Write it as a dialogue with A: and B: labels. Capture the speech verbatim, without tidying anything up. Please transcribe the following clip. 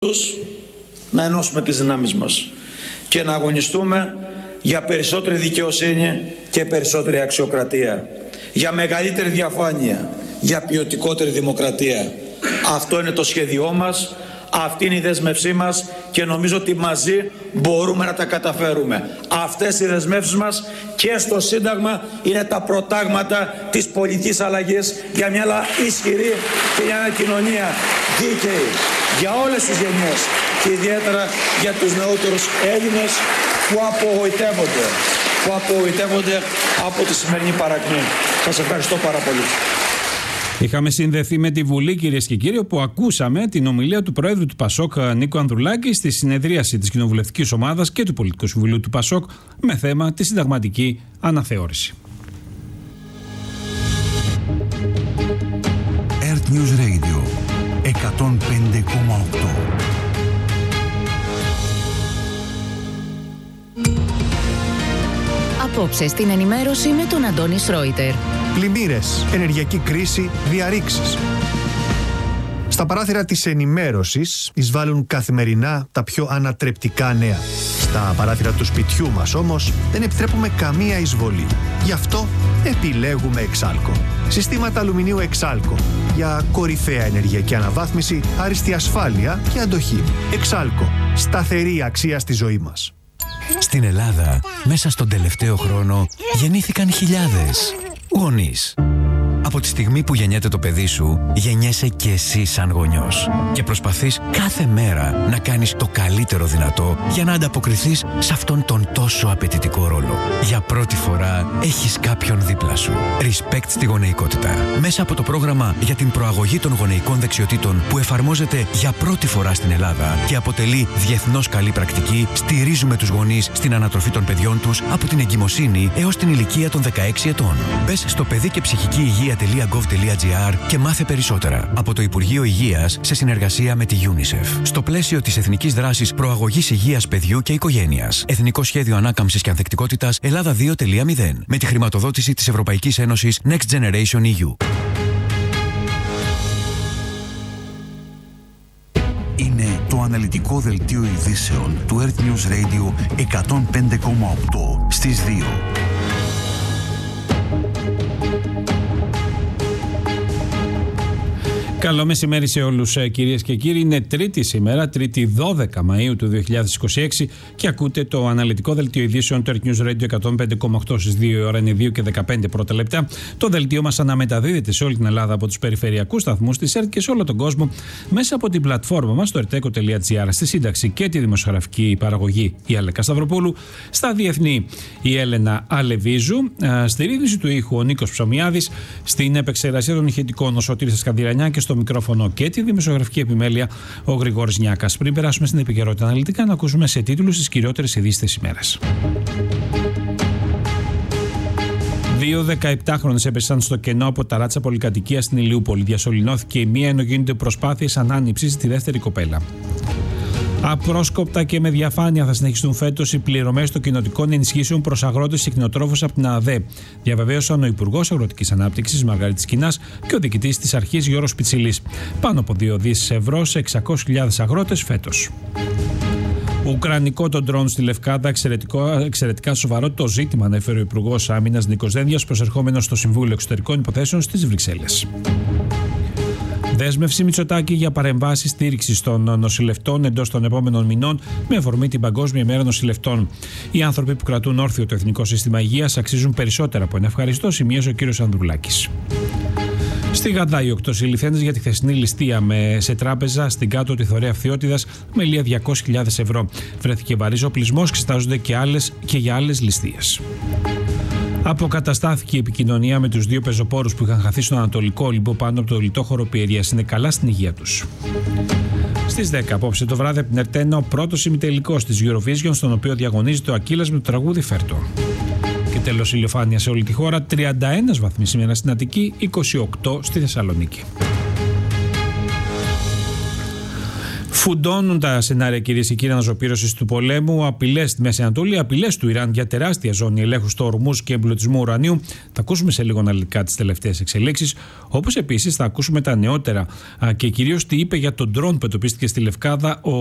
A: να ενώσουμε τις δυνάμεις μας και να αγωνιστούμε για περισσότερη δικαιοσύνη και περισσότερη αξιοκρατία, για μεγαλύτερη διαφάνεια, για ποιοτικότερη δημοκρατία. Αυτό είναι το σχέδιό μας, αυτή είναι η δέσμευσή μας και νομίζω ότι μαζί μπορούμε να τα καταφέρουμε. Αυτές οι δεσμεύσεις μας και στο Σύνταγμα είναι τα προτάγματα της πολιτικής αλλαγής για μια ισχυρή και για μια κοινωνία δίκαιη για όλες τις γενιές και ιδιαίτερα για τους νεότερους Έλληνες που απογοητεύονται, που απογοητεύονται από τη σημερινή παρακμή. Σας ευχαριστώ πάρα πολύ.
B: Είχαμε συνδεθεί με τη Βουλή, κυρίες και κύριοι, όπου ακούσαμε την ομιλία του Προέδρου του ΠΑΣΟΚ, Νίκο Ανδρουλάκη, στη συνεδρίαση της Κοινοβουλευτικής Ομάδας και του Πολιτικού Συμβουλίου του ΠΑΣΟΚ με θέμα τη συνταγματική αναθεώρηση.
C: Earth News Radio εκατόν πέντε κόμμα οκτώ.
D: Απόψε στην ενημέρωση με τον Αντώνη Σρόιτερ.
E: Πλημμύρες, ενεργειακή κρίση, διαρρήξεις. Στα παράθυρα της ενημέρωσης εισβάλλουν καθημερινά τα πιο ανατρεπτικά νέα. Στα παράθυρα του σπιτιού μας όμως δεν επιτρέπουμε καμία εισβολή. Γι' αυτό επιλέγουμε Εξάλκο. Συστήματα αλουμινίου Εξάλκο για κορυφαία ενεργειακή αναβάθμιση, άριστη ασφάλεια και αντοχή. Εξάλκο. Σταθερή αξία στη ζωή μας.
F: Στην Ελλάδα, μέσα στον τελευταίο χρόνο, γεννήθηκαν χιλιάδες γονείς. Από τη στιγμή που γεννιέται το παιδί σου, γεννιέσαι και εσύ σαν γονιός. Και προσπαθείς κάθε μέρα να κάνεις το καλύτερο δυνατό για να ανταποκριθείς σε αυτόν τον τόσο απαιτητικό ρόλο. Για πρώτη φορά έχεις κάποιον δίπλα σου. Respect στη γονεϊκότητα. Μέσα από το πρόγραμμα για την προαγωγή των γονεϊκών δεξιοτήτων που εφαρμόζεται για πρώτη φορά στην Ελλάδα και αποτελεί διεθνώς καλή πρακτική, στηρίζουμε τους γονείς στην ανατροφή των παιδιών τους από την εγκυμοσύνη έως την ηλικία των δεκαέξι ετών. Μπες στο παιδί και ψυχική υγεία .gov.gr και μάθε περισσότερα από το Υπουργείο Υγείας σε συνεργασία με τη UNICEF. Στο πλαίσιο της Εθνικής Δράσης Προαγωγής Υγείας Παιδιού και Οικογένειας. Εθνικό Σχέδιο Ανάκαμψης και Ανθεκτικότητας Ελλάδα δύο κόμμα μηδέν. Με τη χρηματοδότηση της Ευρωπαϊκής Ένωσης Next Generation ι γιου.
C: Είναι το αναλυτικό δελτίο ειδήσεων του Earth News Radio εκατόν πέντε κόμμα οκτώ στις δύο.
B: Καλό μεσημέρι σε όλους, κυρίες και κύριοι. Είναι Τρίτη σήμερα, Τρίτη δώδεκα Μαΐου του δύο χιλιάδες είκοσι έξι και ακούτε το αναλυτικό δελτίο ειδήσεων του Earth News Radio εκατόν πέντε κόμμα οκτώ στις δύο η ώρα, είναι δύο και δεκαπέντε πρώτα λεπτά. Το δελτίο μας αναμεταδίδεται σε όλη την Ελλάδα από τους περιφερειακούς σταθμούς της ΕΡΤ και σε όλο τον κόσμο μέσα από την πλατφόρμα μας στο ερτέκο.gr. Στη σύνταξη και τη δημοσιογραφική παραγωγή η Αλέκα Σταυροπούλου, στα διεθνή η Έλενα Αλεβίζου, στη ρύθμιση του ήχου ο Νίκος Ψωμιάδης, στην επεξεργασία των ηχητικών ο Σωτήρης Σκανδυρανιά και στο μικρόφωνο και τη δημοσιογραφική επιμέλεια ο Γρηγόρης Νιάκας. Πριν περάσουμε στην επικαιρότητα αναλυτικά, να ακούσουμε σε τίτλους τις κυριότερες ειδήσεις της ημέρας. Δύο δεκαεπτάχρονες έπεσαν στο κενό από ταράτσα πολυκατοικία στην Ηλιούπολη. Διασωληνώθηκε η μία ενώ γίνονται προσπάθειες ανάνυψης στη δεύτερη κοπέλα. Απρόσκοπτα και με διαφάνεια θα συνεχιστούν φέτος οι πληρωμές των κοινοτικών ενισχύσεων προς αγρότες και κτηνοτρόφους από την ΑΔΕ, διαβεβαίωσαν ο Υπουργός Αγροτικής Ανάπτυξης Μαργαρίτης Κινάς και ο διοικητής της αρχής Γιώργος Πιτσιλής. Πάνω από δύο δισεκατομμύρια ευρώ σε εξακόσιες χιλιάδες αγρότες φέτος. Ουκρανικό το ντρόν στη Λευκάδα, εξαιρετικά σοβαρό το ζήτημα, ανέφερε ο Υπουργός Άμυνας Νίκος Δένδιας, προσερχόμενος στο Συμβούλιο Εξωτερικών Υποθέσεων στις Βρυξέλλες. Δέσμευση Μητσοτάκη για παρεμβάσεις στήριξης των νοσηλευτών εντός των επόμενων μηνών με αφορμή την Παγκόσμια Μέρα Νοσηλευτών. Οι άνθρωποι που κρατούν όρθιο το Εθνικό Σύστημα Υγείας αξίζουν περισσότερα από ένα ευχαριστώ, σημείωσε ο κ. Ανδρουλάκης. Στη Γαδά, οι οκτώ συλληφθέντες για τη χθεσινή ληστεία με, σε τράπεζα στην κάτω τη Θωρέα Φθιώτιδας με λία διακόσιες χιλιάδες ευρώ. Βρέθηκε βαρύς οπλισμός, εξετάζονται και, άλλες, και για άλλες ληστείες. Αποκαταστάθηκε η επικοινωνία με τους δύο πεζοπόρους που είχαν χαθεί στον Ανατολικό Όλυμπο πάνω από το λιτόχωρο Πιερίας. Είναι καλά στην υγεία τους. Στις δέκα απόψε το βράδυ από την Ερτένα, ο πρώτος ημιτελικός της Eurovision, στον οποίο διαγωνίζεται ο Ακύλας με το τραγούδι Φέρτο. Και τέλος ηλιοφάνεια σε όλη τη χώρα, τριάντα ένα βαθμοί σήμερα στην Αττική, είκοσι οκτώ στη Θεσσαλονίκη. Φουντώνουν τα σενάρια, κυρίες και κύριοι, αναζωπήρωσης του πολέμου, απειλές στη Μέση Ανατολή, απειλές του Ιράν για τεράστια ζώνη ελέγχου στο Ορμούζ και εμπλουτισμού ουρανίου. Θα ακούσουμε σε λίγο αναλυτικά τις τελευταίες εξελίξεις. Όπως επίσης θα ακούσουμε τα νεότερα και κυρίως τι είπε για τον ντρόν που εντοπίστηκε στη Λευκάδα ο